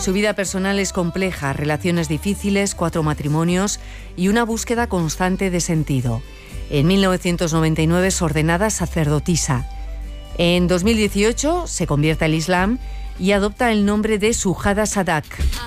Su vida personal es compleja, relaciones difíciles, 4 matrimonios y una búsqueda constante de sentido. En 1999 es ordenada sacerdotisa. En 2018 se convierte al Islam y adopta el nombre de Shuhada Sadak.